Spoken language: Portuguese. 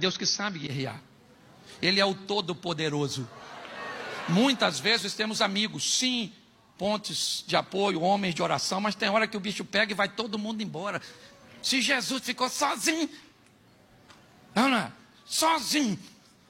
Deus que sabe guerrear. Ele é o Todo-Poderoso. Muitas vezes temos amigos, sim, pontes de apoio, homens de oração, mas tem hora que o bicho pega e vai todo mundo embora. Se Jesus ficou sozinho, não, sozinho,